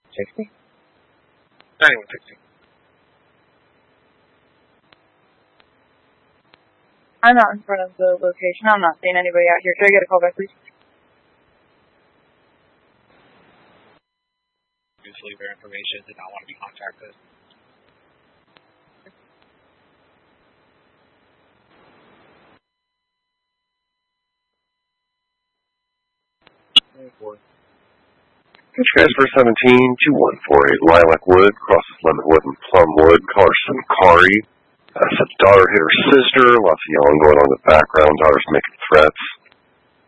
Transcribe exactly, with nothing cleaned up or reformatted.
sixty? ninety-one sixty. I'm out in front of the location. I'm not seeing anybody out here. Should I get a call back, please? Just leave their information. Did not want to be contacted. Catch guys for seventeen, two one four eight Lilac Wood, crosses Lemonwood and Plumwood, Carson Kari. Uh, said daughter hit her sister, lots of yelling going on in the background, daughter's making threats.